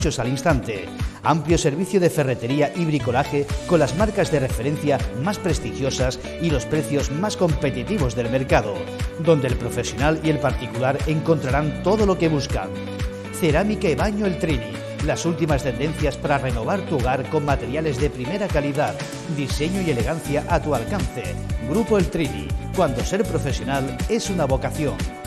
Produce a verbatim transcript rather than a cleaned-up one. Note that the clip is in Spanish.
hechos al instante. Amplio servicio de ferretería y bricolaje con las marcas de referencia más prestigiosas y los precios más competitivos del mercado, donde el profesional y el particular encontrarán todo lo que buscan. Cerámica y baño El Trini, las últimas tendencias para renovar tu hogar con materiales de primera calidad, diseño y elegancia a tu alcance. Grupo El Trini, cuando ser profesional es una vocación.